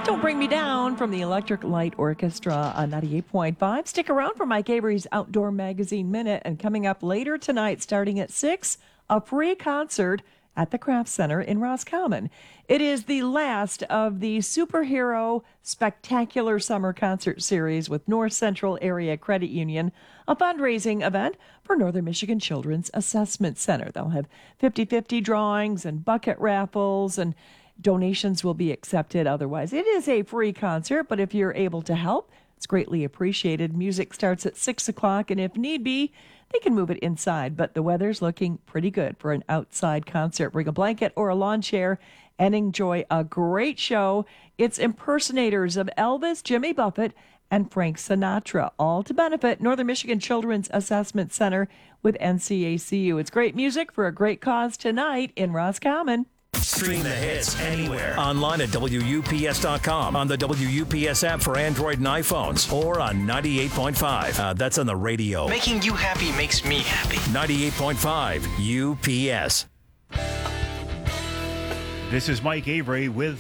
Don't Bring Me Down from the Electric Light Orchestra on 98.5. Stick around for Mike Avery's Outdoor Magazine Minute. And coming up later tonight, starting at 6, a free concert at the Crafts Center in Roscommon. It is the last of the Superhero Spectacular Summer Concert Series with North Central Area Credit Union, a fundraising event for Northern Michigan Children's Assessment Center. They'll have 50-50 drawings and bucket raffles, and donations will be accepted otherwise. It is a free concert, but if you're able to help, it's greatly appreciated. Music starts at 6 o'clock, and if need be, they can move it inside, but the weather's looking pretty good for an outside concert. Bring a blanket or a lawn chair and enjoy a great show. It's impersonators of Elvis, Jimmy Buffett, and Frank Sinatra, all to benefit Northern Michigan Children's Assessment Center with NCACU. It's great music for a great cause tonight in Roscommon. Stream the hits anywhere. Online at WUPS.com, on the WUPS app for Android and iPhones, or on 98.5. That's on the radio. Making you happy makes me happy. 98.5 UPS. This is Mike Avery with